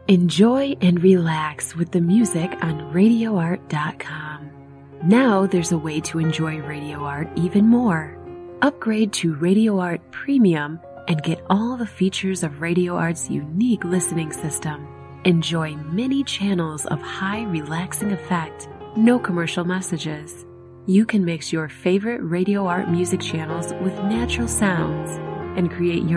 Enjoy and relax with the music on RadioArt.com. Now there's a way to enjoy Radio Art even more. Upgrade to Radio Art Premium and get all the features of Radio Art's unique listening system. Enjoy many channels of high relaxing effect, no commercial messages. You can mix your favorite Radio Art music channels with natural sounds and create your